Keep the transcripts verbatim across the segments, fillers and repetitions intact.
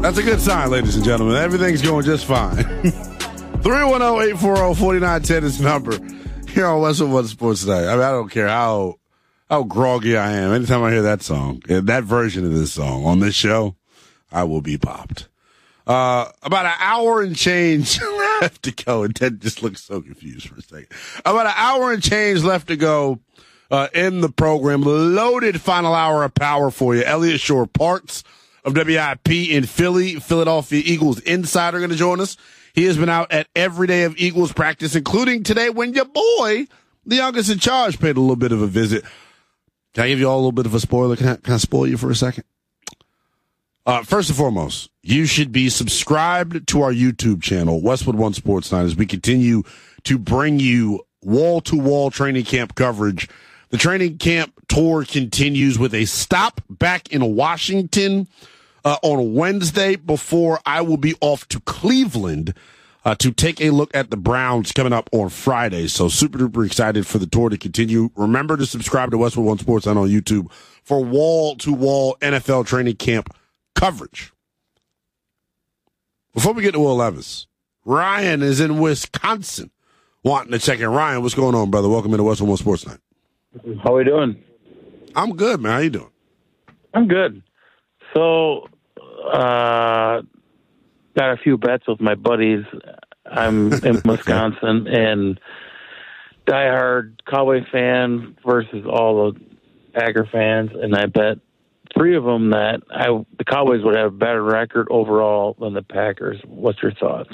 That's a good sign, ladies and gentlemen. Everything's going just fine. three one zero, eight four zero, four nine one zero is the number here on Westwood One Sports Tonight. I mean, I don't care how how groggy I am. Anytime I hear that song, that version of this song on this show, I will be popped. Uh, about an hour and change left to go. And Ted just looks so confused for a second. About an hour and change left to go uh, in the program. Loaded final hour of power for you. Elliot Shore Parks of W I P in Philly, Philadelphia Eagles insider, going to join us. He has been out at every day of Eagles practice, including today when your boy, the youngest in charge, paid a little bit of a visit. Can I give you all a little bit of a spoiler? Can I, can I spoil you for a second? Uh, first and foremost, you should be subscribed to our YouTube channel, Westwood One Sports Night, as we continue to bring you wall-to-wall training camp coverage. The training camp tour continues with a stop back in Washington uh, on Wednesday before I will be off to Cleveland uh, to take a look at the Browns coming up on Friday. So super duper excited for the tour to continue. Remember to subscribe to Westwood One Sports Night on YouTube for wall-to-wall N F L training camp coverage. Before we get to Will Levis, Ryan is in Wisconsin wanting to check in. Ryan, what's going on, brother? Welcome into Westwood One Sports Night. How are we doing? I'm good, man. How you doing? I'm good. So, uh, got a few bets with my buddies. I'm in Wisconsin, and diehard Cowboy fan versus all the Packer fans, and I bet three of them that I, the Cowboys would have a better record overall than the Packers. What's your thoughts?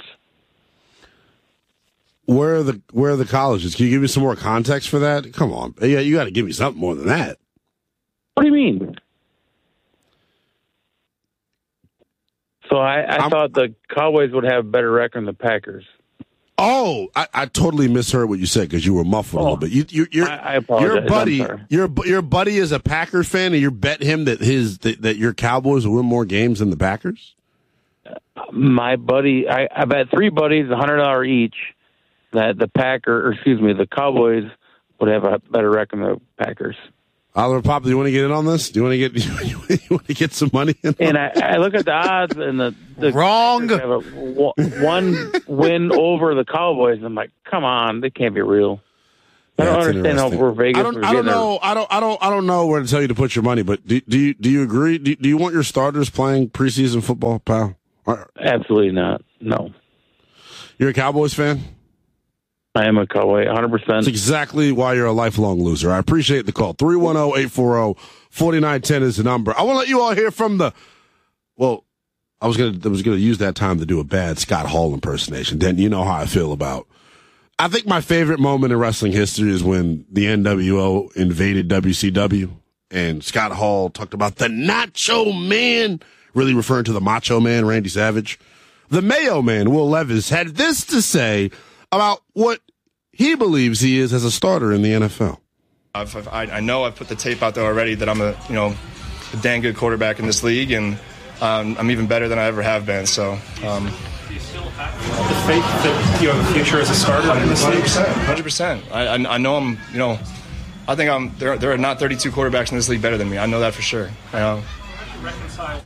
Where are the where are the colleges? Can you give me some more context for that? Come on, yeah, you got to give me something more than that. What do you mean? So I, I thought the Cowboys would have a better record than the Packers. Oh, I, I totally misheard what you said because you were muffled oh, a little bit. You, you, you're, I, I apologize. Your buddy, your your buddy is a Packers fan, and you bet him that his that, that your Cowboys will win more games than the Packers. My buddy, I, I bet three buddies, a hundred dollar each, that the Packer, or excuse me, the Cowboys would have a better record than the Packers. Oliver Pop, do you want to get in on this? Do you want to get you want to get some money in? And I, I look at the odds, and the, the wrong have a, one win over the Cowboys. And I'm like, come on, they can't be real. I yeah, don't understand how we're Vegas. I don't. I don't know. Our... I don't. I don't. I don't know where to tell you to put your money. But do, do you do you agree? Do, do you want your starters playing preseason football, pal? Or... Absolutely not. No. You're a Cowboys fan? I am a Cowboy, one hundred percent. That's exactly why you're a lifelong loser. I appreciate the call. three one zero, eight four zero, four nine one zero is the number. I want to let you all hear from the, well, I was going to I was gonna use that time to do a bad Scott Hall impersonation. Then you know how I feel about, I think my favorite moment in wrestling history is when the N W O invaded W C W and Scott Hall talked about the Nacho Man, really referring to the Macho Man, Randy Savage. The Mayo Man, Will Levis, had this to say about what he believes he is as a starter in the N F L. I've, I've, I know I've put the tape out there already that I'm a you know a dang good quarterback in this league, and um, I'm even better than I ever have been. So, um, do you still have the faith that you have a future as a starter in this league? one hundred percent. one hundred percent. I, I, I know I'm you know I think I'm there. There are not thirty-two quarterbacks in this league better than me. I know that for sure. I know. Reconcile.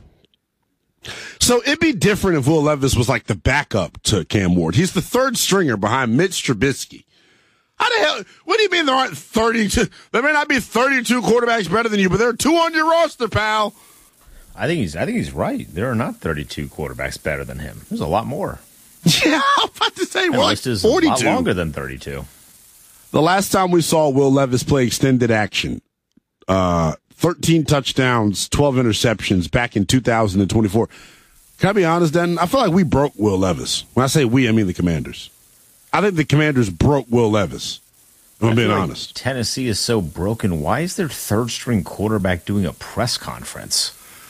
So it'd be different if Will Levis was like the backup to Cam Ward. He's the third stringer behind Mitch Trubisky. How the hell? What do you mean there aren't thirty-two? There may not be thirty-two quarterbacks better than you, but there are two on your roster, pal. I think he's. I think he's right. There are not thirty-two quarterbacks better than him. There's a lot more. Yeah, I'm about to say, the well, list like is forty-two. a lot longer than thirty-two. The last time we saw Will Levis play extended action, uh, thirteen touchdowns, twelve interceptions back in two thousand twenty-four. Can I be honest, Dan? I feel like we broke Will Levis. When I say we, I mean the Commanders. I think the Commanders broke Will Levis, if I'm being like honest. Tennessee is so broken. Why is their third-string quarterback doing a press conference?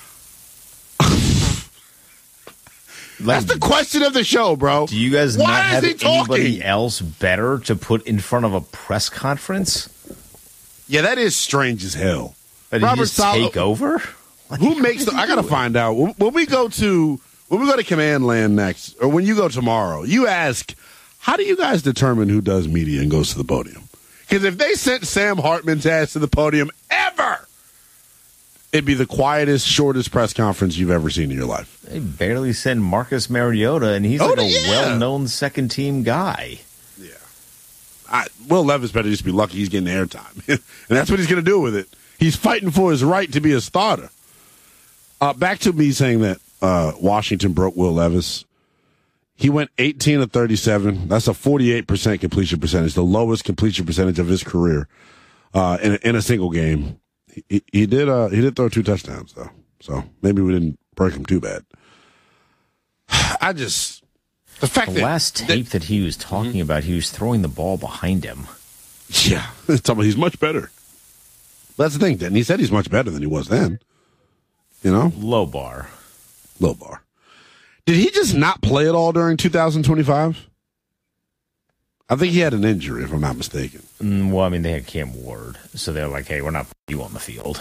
That's the question of the show, bro. Do you guys Why not have is he anybody talking? else better to put in front of a press conference? Yeah, that is strange as hell. But did he just Sal- take over? Like, Who makes the? I gotta find out when, when we go to when we go to Command Land next, or when you go tomorrow. You ask, how do you guys determine who does media and goes to the podium? Because if they sent Sam Hartman's ass to the podium ever it'd be the quietest, shortest press conference you've ever seen in your life. They barely send Marcus Mariota, and he's Oh, like a yeah. well-known second-team guy. Yeah. I, Will Levis better just be lucky he's getting airtime. And that's what he's going to do with it. He's fighting for his right to be a starter. Uh, back to me saying that uh, Washington broke Will Levis. He went eighteen of thirty-seven. That's a forty-eight percent completion percentage, the lowest completion percentage of his career uh, in, a, in a single game. He, he did uh, he did throw two touchdowns, though. So maybe we didn't break him too bad. I just... The fact The that... last tape that he was talking mm-hmm. about, he was throwing the ball behind him. Yeah. He's much better. That's the thing, Denton. He said he's much better than he was then. You know? Low bar. Low bar. Did he just not play at all during two thousand twenty-five? I think he had an injury, if I'm not mistaken. Mm, well, I mean, they had Cam Ward, so they're like, hey, we're not putting you on the field.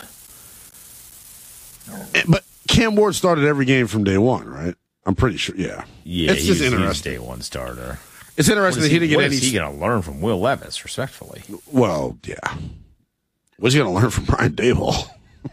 But Cam Ward started every game from day one, right? I'm pretty sure, yeah. Yeah, it's he's, just interesting. he's day one starter. It's interesting that he, he didn't get what any... What is he going to learn from Will Levis, respectfully? Well, yeah. What's he going to learn from Brian Daboll?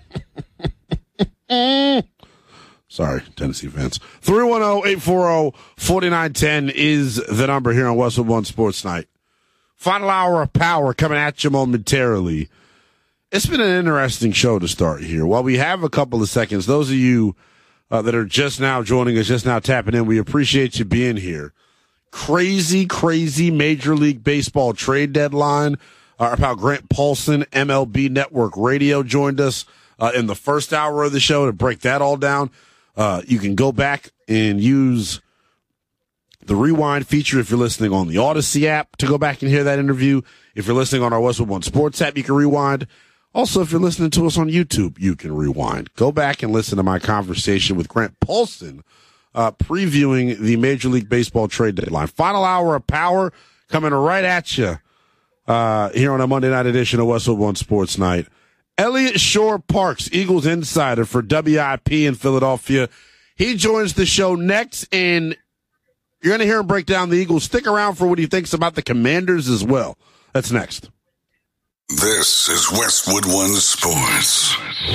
Sorry, Tennessee fans. three one zero, eight four zero, four nine one zero is the number here on Westwood One Sports Night. Final hour of power coming at you momentarily. It's been an interesting show to start here. While we have a couple of seconds, those of you uh, that are just now joining us, just now tapping in, we appreciate you being here. Crazy, crazy Major League Baseball trade deadline. Our pal Grant Paulson, M L B Network Radio, joined us uh, in the first hour of the show to break that all down. Uh, you can go back and use the rewind feature if you're listening on the Odyssey app to go back and hear that interview. If you're listening on our Westwood One Sports app, you can rewind. Also, if you're listening to us on YouTube, you can rewind. Go back and listen to my conversation with Grant Paulson, uh, previewing the Major League Baseball trade deadline. Final hour of power coming right at you uh, here on a Monday night edition of Westwood One Sports Night. Elliot Shore-Parks, Eagles insider for W I P in Philadelphia. He joins the show next, and you're going to hear him break down the Eagles. Stick around for what he thinks about the Commanders as well. That's next. This is Westwood One Sports.